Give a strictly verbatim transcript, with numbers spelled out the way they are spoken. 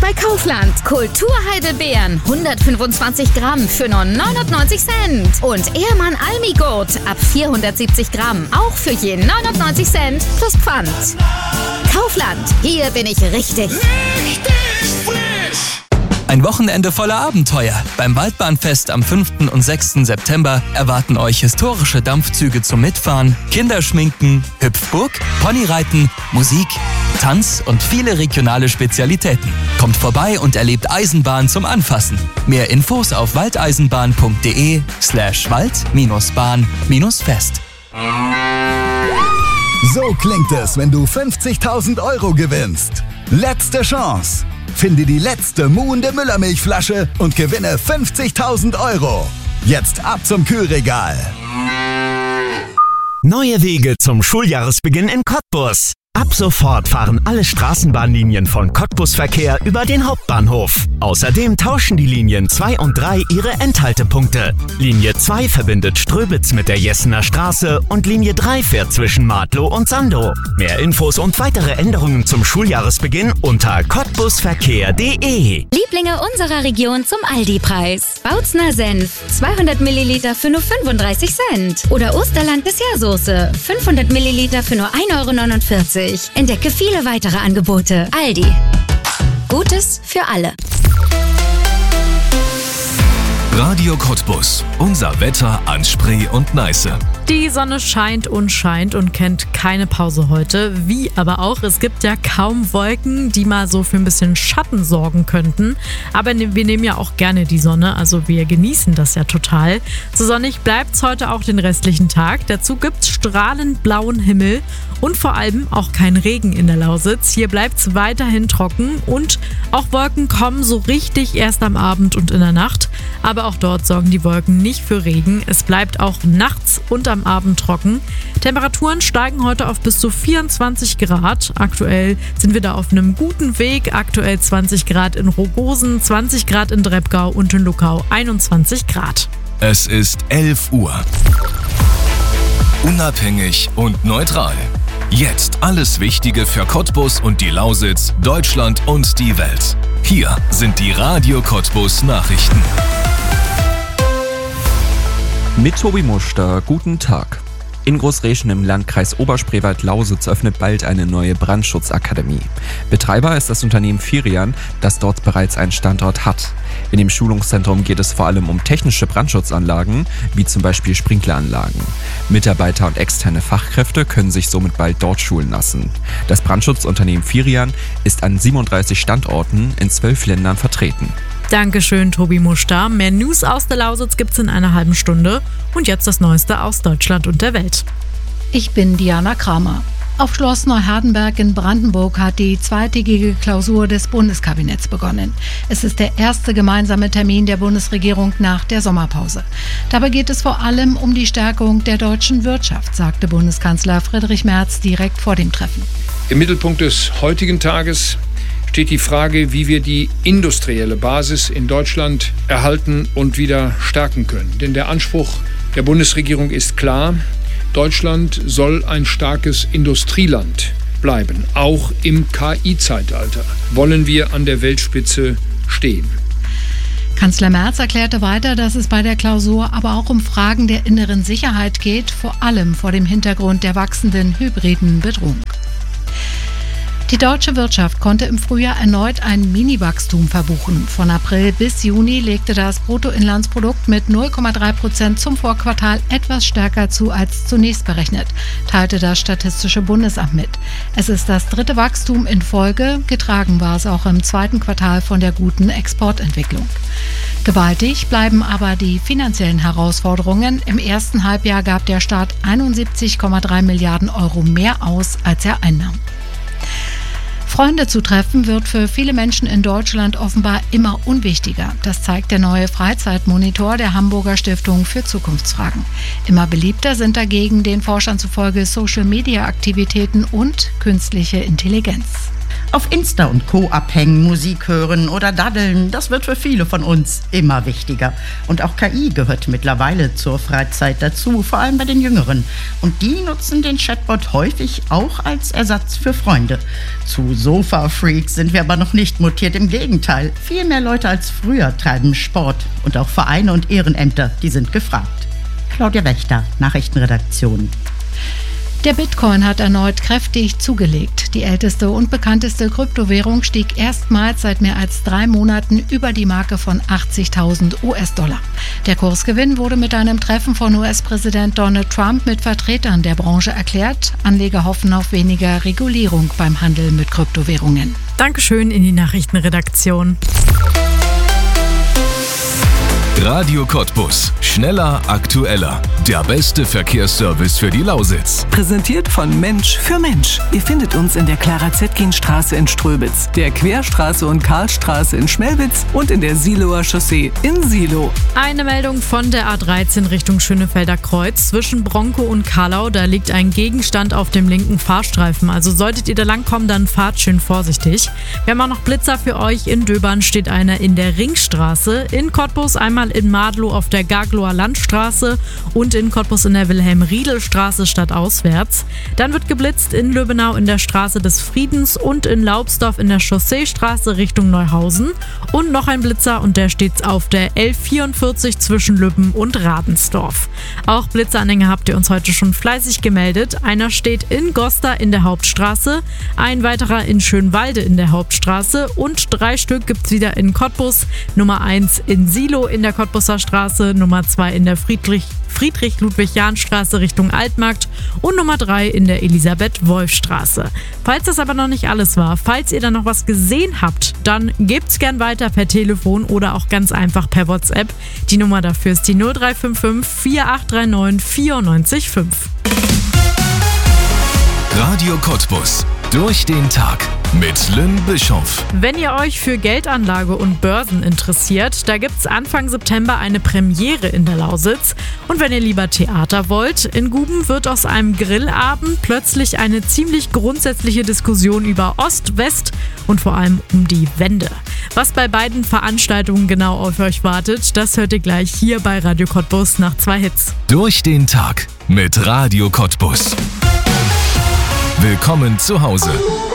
bei Kaufland. Kulturheidelbeeren hundertfünfundzwanzig Gramm für nur neunundneunzig Cent. Und Ehrmann Almigurt ab vierhundertsiebzig Gramm auch für je neunundneunzig Cent plus Pfand. Kaufland, hier bin ich richtig. Richtig frisch! Ein Wochenende voller Abenteuer. Beim Waldbahnfest am fünften und sechsten September erwarten euch historische Dampfzüge zum Mitfahren, Kinderschminken, Hüpfburg, Ponyreiten, Musik, Tanz und viele regionale Spezialitäten. Kommt vorbei und erlebt Eisenbahn zum Anfassen. Mehr Infos auf waldeisenbahn.de slash wald-bahn-fest. So klingt es, wenn du fünfzigtausend Euro gewinnst. Letzte Chance. Finde die letzte muhende Müllermilchflasche und gewinne fünfzigtausend Euro. Jetzt ab zum Kühlregal. Neue Wege zum Schuljahresbeginn in Cottbus. Ab sofort fahren alle Straßenbahnlinien von Cottbus Verkehr über den Hauptbahnhof. Außerdem tauschen die Linien zwei und drei ihre Endhaltepunkte. Linie zwei verbindet Ströbitz mit der Jessener Straße und Linie drei fährt zwischen Martlow und Sandow. Mehr Infos und weitere Änderungen zum Schuljahresbeginn unter cottbusverkehr punkt de. Lieblinge unserer Region zum Aldi-Preis. Bautzner Senf, zweihundert Milliliter für nur fünfunddreißig Cent. Oder Osterland Dessertsoße, fünfhundert Milliliter für nur ein Euro neunundvierzig. Entdecke viele weitere Angebote. Aldi. Gutes für alle. Radio Cottbus. Unser Wetter an Spree und Neiße. Die Sonne scheint und scheint und kennt keine Pause heute. Wie aber auch, es gibt ja kaum Wolken, die mal so für ein bisschen Schatten sorgen könnten. Aber wir nehmen ja auch gerne die Sonne, also wir genießen das ja total. So sonnig bleibt es heute auch den restlichen Tag. Dazu gibt es strahlend blauen Himmel und vor allem auch kein Regen in der Lausitz. Hier bleibt es weiterhin trocken und auch Wolken kommen so richtig erst am Abend und in der Nacht. Aber auch dort sorgen die Wolken nicht für Regen. Es bleibt auch nachts und am Abend trocken. Temperaturen steigen heute auf bis zu vierundzwanzig Grad. Aktuell sind wir da auf einem guten Weg. Aktuell zwanzig Grad in Rogosen, zwanzig Grad in Dreppgau und in Luckau einundzwanzig Grad. Es ist elf Uhr. Unabhängig und neutral. Jetzt alles Wichtige für Cottbus und die Lausitz, Deutschland und die Welt. Hier sind die Radio Cottbus Nachrichten. Mit Tobi Muster, guten Tag. In Großreschen im Landkreis Oberspreewald-Lausitz öffnet bald eine neue Brandschutzakademie. Betreiber ist das Unternehmen Firian, das dort bereits einen Standort hat. In dem Schulungszentrum geht es vor allem um technische Brandschutzanlagen, wie zum Beispiel Sprinkleranlagen. Mitarbeiter und externe Fachkräfte können sich somit bald dort schulen lassen. Das Brandschutzunternehmen Firian ist an siebenunddreißig Standorten in zwölf Ländern vertreten. Dankeschön, Tobi Muster. Mehr News aus der Lausitz gibt's in einer halben Stunde. Und jetzt das Neueste aus Deutschland und der Welt. Ich bin Diana Kramer. Auf Schloss Neuhardenberg in Brandenburg hat die zweitägige Klausur des Bundeskabinetts begonnen. Es ist der erste gemeinsame Termin der Bundesregierung nach der Sommerpause. Dabei geht es vor allem um die Stärkung der deutschen Wirtschaft, sagte Bundeskanzler Friedrich Merz direkt vor dem Treffen. Im Mittelpunkt des heutigen Tages steht die Frage, wie wir die industrielle Basis in Deutschland erhalten und wieder stärken können. Denn der Anspruch der Bundesregierung ist klar: Deutschland soll ein starkes Industrieland bleiben. Auch im K I-Zeitalter wollen wir an der Weltspitze stehen. Kanzler Merz erklärte weiter, dass es bei der Klausur aber auch um Fragen der inneren Sicherheit geht, vor allem vor dem Hintergrund der wachsenden hybriden Bedrohung. Die deutsche Wirtschaft konnte im Frühjahr erneut ein Mini-Wachstum verbuchen. Von April bis Juni legte das Bruttoinlandsprodukt mit null Komma drei Prozent zum Vorquartal etwas stärker zu als zunächst berechnet, teilte das Statistische Bundesamt mit. Es ist das dritte Wachstum in Folge, getragen war es auch im zweiten Quartal von der guten Exportentwicklung. Gewaltig bleiben aber die finanziellen Herausforderungen. Im ersten Halbjahr gab der Staat einundsiebzig Komma drei Milliarden Euro mehr aus, als er einnahm. Freunde zu treffen wird für viele Menschen in Deutschland offenbar immer unwichtiger. Das zeigt der neue Freizeitmonitor der Hamburger Stiftung für Zukunftsfragen. Immer beliebter sind dagegen den Forschern zufolge Social-Media-Aktivitäten und künstliche Intelligenz. Auf Insta und Co. abhängen, Musik hören oder daddeln, das wird für viele von uns immer wichtiger. Und auch K I gehört mittlerweile zur Freizeit dazu, vor allem bei den Jüngeren. Und die nutzen den Chatbot häufig auch als Ersatz für Freunde. Zu Sofa-Freaks sind wir aber noch nicht mutiert, im Gegenteil. Viel mehr Leute als früher treiben Sport. Und auch Vereine und Ehrenämter, die sind gefragt. Claudia Wächter, Nachrichtenredaktion. Der Bitcoin hat erneut kräftig zugelegt. Die älteste und bekannteste Kryptowährung stieg erstmals seit mehr als drei Monaten über die Marke von achtzigtausend U S-Dollar. Der Kursgewinn wurde mit einem Treffen von U S-Präsident Donald Trump mit Vertretern der Branche erklärt. Anleger hoffen auf weniger Regulierung beim Handel mit Kryptowährungen. Dankeschön in die Nachrichtenredaktion. Radio Cottbus. Schneller, aktueller. Der beste Verkehrsservice für die Lausitz. Präsentiert von Mensch für Mensch. Ihr findet uns in der Clara-Zetkin-Straße in Ströbitz, der Querstraße und Karlstraße in Schmelwitz und in der Siloer Chaussee in Silo. Eine Meldung von der A dreizehn Richtung Schönefelder Kreuz. Zwischen Bronkow und Karlau, da liegt ein Gegenstand auf dem linken Fahrstreifen. Also solltet ihr da langkommen, dann fahrt schön vorsichtig. Wir haben auch noch Blitzer für euch. In Döbern steht einer in der Ringstraße. In Cottbus einmal in Madlow auf der Gagloer Landstraße und in Cottbus in der Wilhelm-Riedel-Straße stadtauswärts. Dann wird geblitzt in Löbenau in der Straße des Friedens und in Laubsdorf in der Chausseestraße Richtung Neuhausen. Und noch ein Blitzer und der steht auf der L vierundvierzig zwischen Lübben und Ravensdorf. Auch Blitzeranhänger habt ihr uns heute schon fleißig gemeldet. Einer steht in Goster in der Hauptstraße, ein weiterer in Schönwalde in der Hauptstraße und drei Stück gibt's wieder in Cottbus. Nummer eins in Silo in der Cottbuser Straße, Nummer zwei in der Friedrich Friedrich-Ludwig-Jahn-Straße Richtung Altmarkt und Nummer drei in der Elisabeth-Wolf-Straße. Falls das aber noch nicht alles war, falls ihr da noch was gesehen habt, dann gebt's gern weiter per Telefon oder auch ganz einfach per WhatsApp. Die Nummer dafür ist die null drei fünf fünf vier acht drei neun vier neun fünf. Radio Cottbus. Durch den Tag mit Lynn Bischoff. Wenn ihr euch für Geldanlage und Börsen interessiert, da gibt's Anfang September eine Premiere in der Lausitz. Und wenn ihr lieber Theater wollt, in Guben wird aus einem Grillabend plötzlich eine ziemlich grundsätzliche Diskussion über Ost, West und vor allem um die Wende. Was bei beiden Veranstaltungen genau auf euch wartet, das hört ihr gleich hier bei Radio Cottbus nach zwei Hits. Durch den Tag mit Radio Cottbus. Willkommen zu Hause.